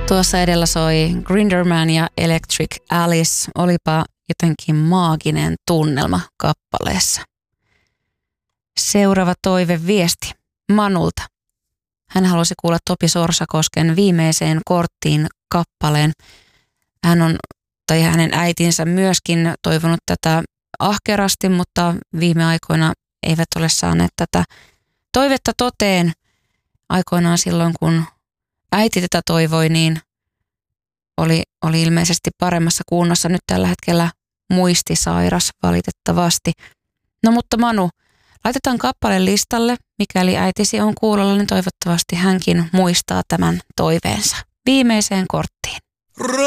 Tuossa edellä soi Grinderman ja Electric Alice. Olipa jotenkin maaginen tunnelma kappaleessa. Seuraava toiveviesti Manulta. Hän halusi kuulla Topi Sorsakosken Viimeiseen korttiin kappaleen. Hänen äitinsä myöskin toivonut tätä ahkerasti, mutta viime aikoina eivät ole saaneet tätä toivetta toteen. Aikoinaan silloin, kun äiti tätä toivoi, niin oli ilmeisesti paremmassa kunnossa. Nyt tällä hetkellä muistisairas valitettavasti. No mutta Manu, laitetaan kappale listalle. Mikäli äitisi on kuulolla, niin toivottavasti hänkin muistaa tämän toiveensa. Viimeiseen korttiin.